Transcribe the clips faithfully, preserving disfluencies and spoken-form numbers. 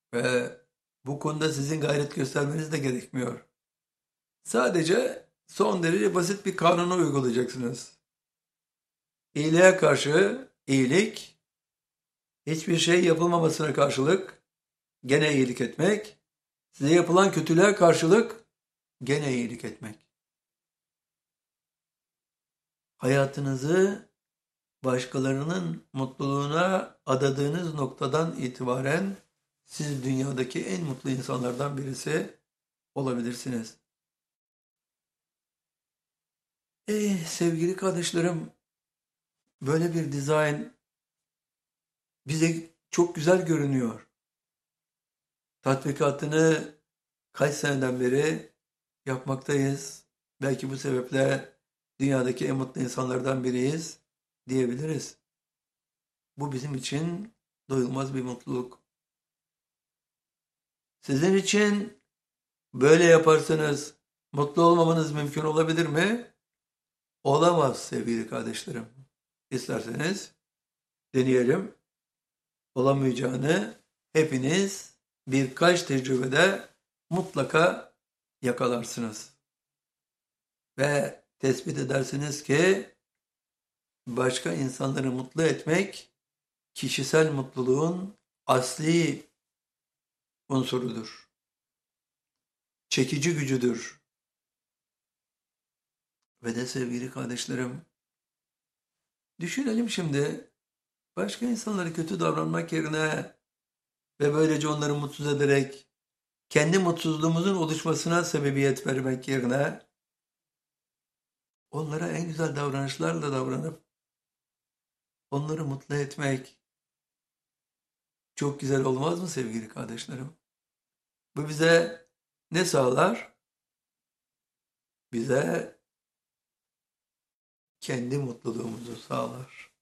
Ve bu konuda sizin gayret göstermeniz de gerekmiyor. Sadece son derece basit bir kanunu uygulayacaksınız. İyiliğe karşı iyilik, hiçbir şey yapılmamasına karşılık gene iyilik etmek, size yapılan kötülüğe karşılık gene iyilik etmek. Hayatınızı başkalarının mutluluğuna adadığınız noktadan itibaren siz dünyadaki en mutlu insanlardan birisi olabilirsiniz. Eh sevgili kardeşlerim, böyle bir dizayn bize çok güzel görünüyor. Tatbikatını kaç seneden beri yapmaktayız. Belki bu sebeple dünyadaki en mutlu insanlardan biriyiz diyebiliriz. Bu bizim için doyulmaz bir mutluluk. Sizin için böyle yaparsanız mutlu olmamanız mümkün olabilir mi? Olamaz sevgili kardeşlerim. İsterseniz deneyelim. Olamayacağını hepiniz birkaç tecrübede mutlaka yakalarsınız. Ve tespit edersiniz ki başka insanları mutlu etmek kişisel mutluluğun asli unsurudur. Çekici gücüdür. Ve de sevgili kardeşlerim, düşünelim şimdi, başka insanlara kötü davranmak yerine ve böylece onları mutsuz ederek kendi mutsuzluğumuzun oluşmasına sebebiyet vermek yerine onlara en güzel davranışlarla davranıp onları mutlu etmek çok güzel olmaz mı sevgili kardeşlerim? Bu bize ne sağlar? Bize kendi mutluluğumuzu sağlar.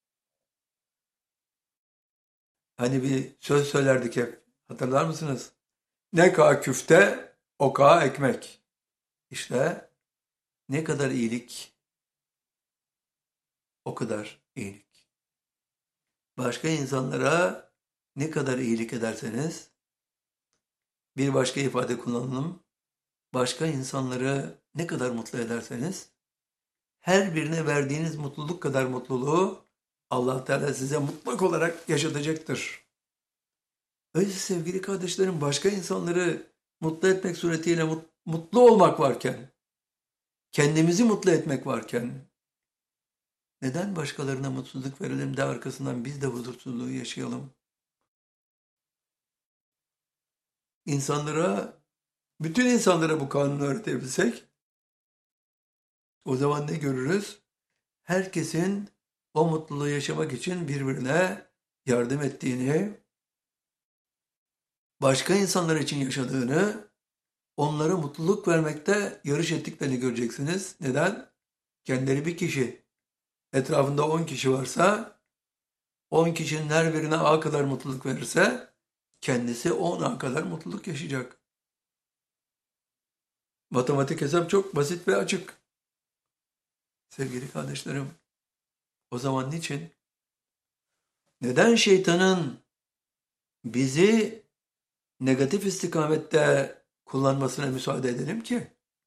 Hani bir söz söylerdik hep, hatırlar mısınız? Ne kadar küfte, o kadar ekmek. İşte ne kadar iyilik, o kadar iyilik. Başka insanlara ne kadar iyilik ederseniz, bir başka ifade kullanalım, başka insanları ne kadar mutlu ederseniz, her birine verdiğiniz mutluluk kadar mutluluğu Allah Teala size mutlak olarak yaşatacaktır. Öyleyse sevgili kardeşlerim, başka insanları mutlu etmek suretiyle mut- mutlu olmak varken, kendimizi mutlu etmek varken, neden başkalarına mutsuzluk verelim de arkasından biz de huzursuzluğu yaşayalım? İnsanlara, bütün insanlara bu kanunu öğretebilsek, o zaman ne görürüz? Herkesin o mutluluğu yaşamak için birbirine yardım ettiğini, başka insanlar için yaşadığını, onlara mutluluk vermekte yarış ettiklerini göreceksiniz. Neden? Kendileri bir kişi. Etrafında on kişi varsa, on kişinin her birine A kadar mutluluk verirse, kendisi on A kadar mutluluk yaşayacak. Matematik hesap çok basit ve açık. Sevgili kardeşlerim, o zaman niçin? Neden şeytanın bizi negatif istikamette kullanmasına müsaade edelim ki?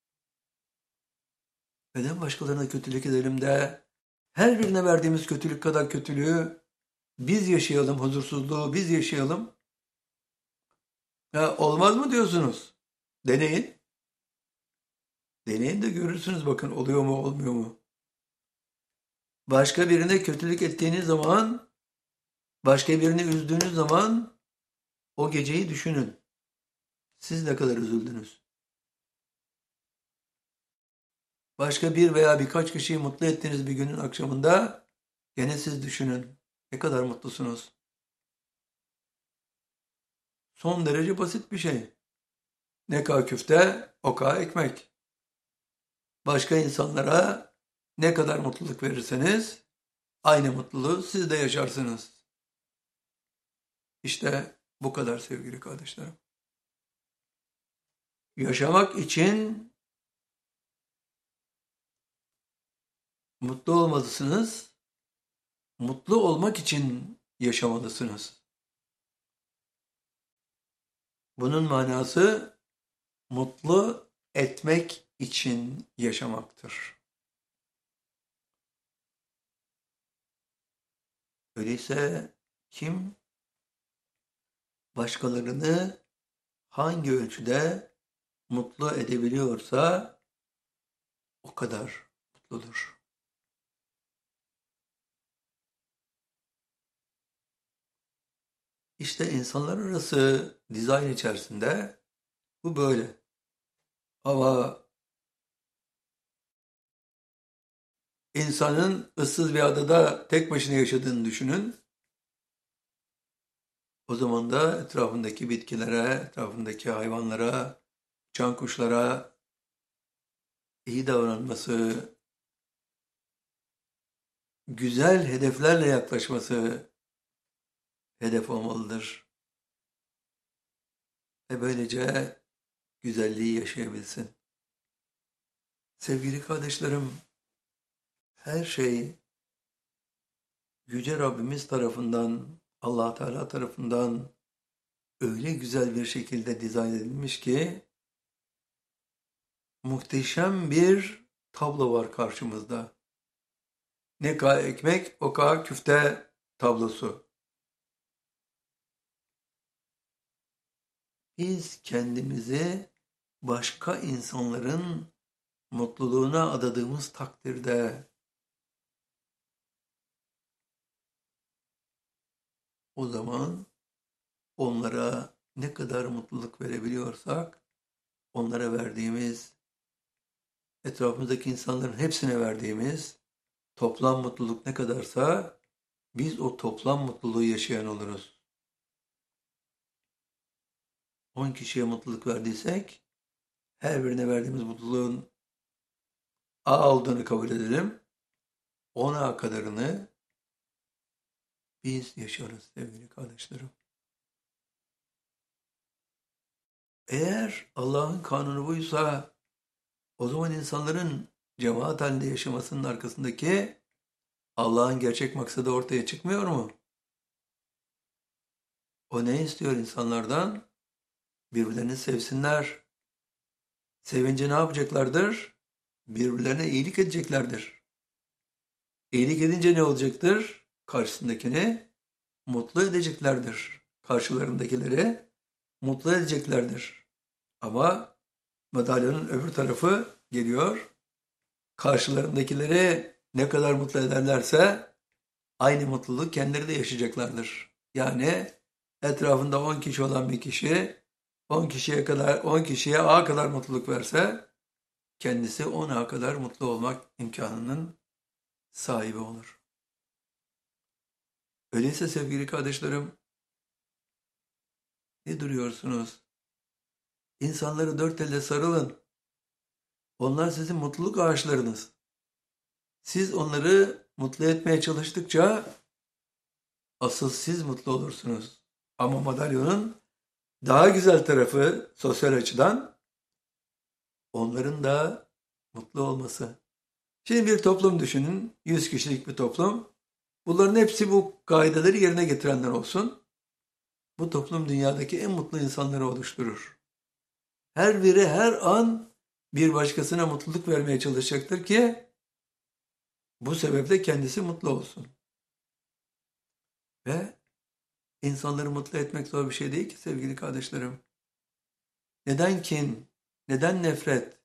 Neden başkalarına kötülük edelim de her birine verdiğimiz kötülük kadar kötülüğü biz yaşayalım, huzursuzluğu biz yaşayalım? Ya olmaz mı diyorsunuz? Deneyin. Deneyin de görürsünüz bakın oluyor mu olmuyor mu? Başka birine kötülük ettiğiniz zaman, başka birini üzdüğünüz zaman o geceyi düşünün. Siz ne kadar üzüldünüz? Başka bir veya birkaç kişiyi mutlu ettiğiniz bir günün akşamında gene siz düşünün. Ne kadar mutlusunuz? Son derece basit bir şey. Ne kadar küfte, o kadar ekmek. Başka insanlara ne kadar mutluluk verirseniz aynı mutluluğu siz de yaşarsınız. İşte bu kadar sevgili kardeşlerim. Yaşamak için mutlu olmalısınız. Mutlu olmak için yaşamalısınız. Bunun manası mutlu etmek için yaşamaktır. Öyleyse kim başkalarını hangi ölçüde mutlu edebiliyorsa o kadar mutludur. İşte insanlar arası dizayn içerisinde bu böyle. Ama insanın ıssız bir adada tek başına yaşadığını düşünün. O zaman da etrafındaki bitkilere, etrafındaki hayvanlara, uçan kuşlara iyi davranması, güzel hedeflerle yaklaşması hedef olmalıdır. Ve böylece güzelliği yaşayabilsin. Sevgili kardeşlerim, her şey Yüce Rabbimiz tarafından, Allah Teala tarafından öyle güzel bir şekilde dizayn edilmiş ki muhteşem bir tablo var karşımızda. Ne kadar ekmek, o kadar küfte tablosu. Biz kendimizi başka insanların mutluluğuna adadığımız takdirde o zaman onlara ne kadar mutluluk verebiliyorsak onlara verdiğimiz, etrafımızdaki insanların hepsine verdiğimiz toplam mutluluk ne kadarsa biz o toplam mutluluğu yaşayan oluruz. on kişiye mutluluk verdiysek her birine verdiğimiz mutluluğun A olduğunu kabul edelim. on A kadarını biz yaşarız sevgili kardeşlerim. Eğer Allah'ın kanunu buysa o zaman insanların cemaat halinde yaşamasının arkasındaki Allah'ın gerçek maksadı ortaya çıkmıyor mu? O ne istiyor insanlardan? Birbirlerini sevsinler. Sevince ne yapacaklardır? Birbirlerine iyilik edeceklerdir. İyilik edince ne olacaktır? Karşısındakini mutlu edeceklerdir. Karşılarındakileri mutlu edeceklerdir. Ama madalyonun öbür tarafı geliyor. Karşılarındakileri ne kadar mutlu ederlerse aynı mutluluk kendileri de yaşayacaklardır. Yani etrafında on kişi olan bir kişi on kişiye kadar on kişiye A kadar mutluluk verse kendisi on A kadar mutlu olmak imkanının sahibi olur. Öyleyse sevgili kardeşlerim, ne duruyorsunuz? İnsanları dört elle sarılın. Onlar sizin mutluluk ağaçlarınız. Siz onları mutlu etmeye çalıştıkça asıl siz mutlu olursunuz. Ama madalyonun daha güzel tarafı sosyal açıdan onların da mutlu olması. Şimdi bir toplum düşünün. yüz kişilik bir toplum. Bunların hepsi bu kaideleri yerine getirenler olsun. Bu toplum dünyadaki en mutlu insanları oluşturur. Her biri her an bir başkasına mutluluk vermeye çalışacaktır ki bu sebeple kendisi mutlu olsun. Ve insanları mutlu etmek zor bir şey değil ki sevgili kardeşlerim. Neden kin? Neden nefret?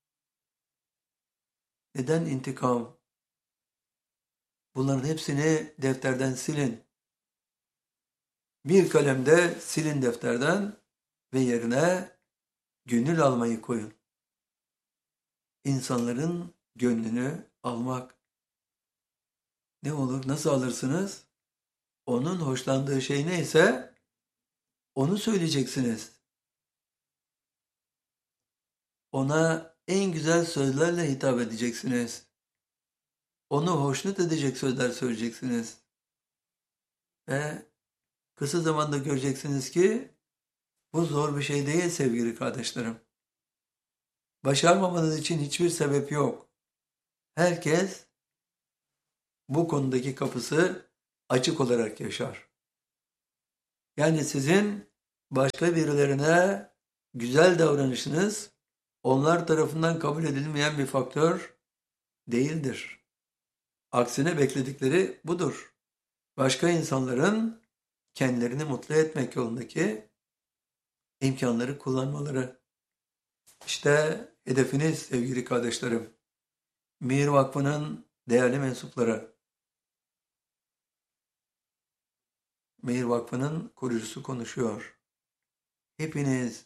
Neden intikam? Bunların hepsini defterden silin. Bir kalemde silin defterden ve yerine gönül almayı koyun. İnsanların gönlünü almak. Ne olur? Nasıl alırsınız? Onun hoşlandığı şey neyse onu söyleyeceksiniz. Ona en güzel sözlerle hitap edeceksiniz. Onu hoşnut edecek sözler söyleyeceksiniz. Ve kısa zamanda göreceksiniz ki bu zor bir şey değil sevgili kardeşlerim. Başarmamanız için hiçbir sebep yok. Herkes bu konudaki kapısı açık olarak yaşar. Yani sizin başka birilerine güzel davranışınız onlar tarafından kabul edilmeyen bir faktör değildir. Aksine bekledikleri budur. Başka insanların kendilerini mutlu etmek yolundaki imkanları kullanmaları. İşte hedefiniz sevgili kardeşlerim. Mihir Vakfı'nın değerli mensupları. Mihir Vakfı'nın kurucusu konuşuyor. Hepiniz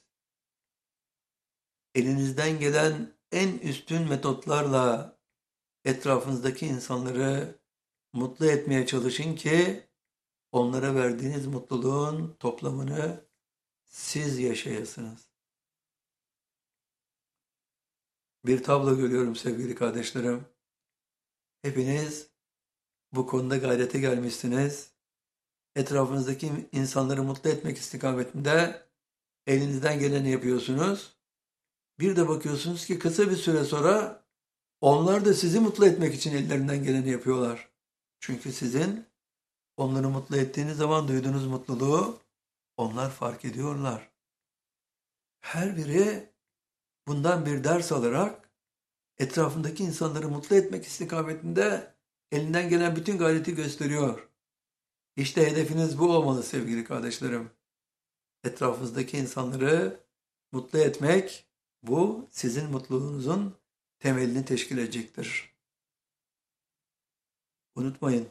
elinizden gelen en üstün metotlarla etrafınızdaki insanları mutlu etmeye çalışın ki onlara verdiğiniz mutluluğun toplamını siz yaşayasınız. Bir tablo görüyorum sevgili kardeşlerim. Hepiniz bu konuda gayrete gelmişsiniz. Etrafınızdaki insanları mutlu etmek istikametinde elinizden geleni yapıyorsunuz. Bir de bakıyorsunuz ki kısa bir süre sonra onlar da sizi mutlu etmek için ellerinden geleni yapıyorlar. Çünkü sizin onları mutlu ettiğiniz zaman duyduğunuz mutluluğu onlar fark ediyorlar. Her biri bundan bir ders alarak etrafındaki insanları mutlu etmek istikametinde elinden gelen bütün gayreti gösteriyor. İşte hedefiniz bu olmalı sevgili kardeşlerim. Etrafınızdaki insanları mutlu etmek, bu sizin mutluluğunuzun temelini teşkil edecektir. Unutmayın,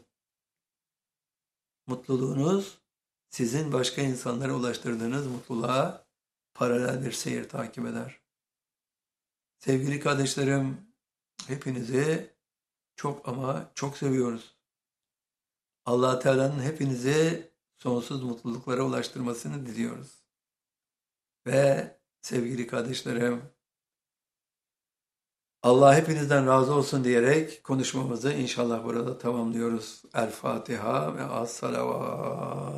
mutluluğunuz sizin başka insanlara ulaştırdığınız mutluluğa paralel bir seyir takip eder. Sevgili kardeşlerim, hepinizi çok ama çok seviyoruz. Allah Teala'nın hepinizi sonsuz mutluluklara ulaştırmasını diliyoruz. Ve sevgili kardeşlerim, Allah hepinizden razı olsun diyerek konuşmamızı inşallah burada tamamlıyoruz. El Fatiha ve Es-Salavat.